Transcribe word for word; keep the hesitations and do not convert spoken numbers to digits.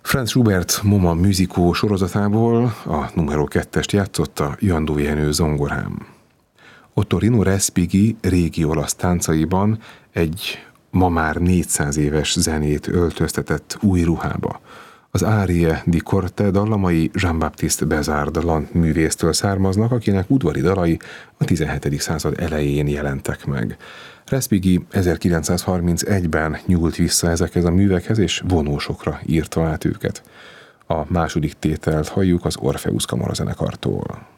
Franz Schubert Moma Musico sorozatából a numero kettest játszotta Jandó Jenő zongorán. Ottorino Respighi régi olasz táncaiban egy ma már négyszáz éves zenét öltöztetett új ruhába. Az Arie di Corte dallamai Jean-Baptiste Bézard landművésztől származnak, akinek udvari dalai a tizenhetedik század elején jelentek meg. Respighi ezerkilencszázharmincegyben nyúlt vissza ezekhez a művekhez, és vonósokra írta át őket. A második tételt halljuk az Orpheus kamarazenekartól.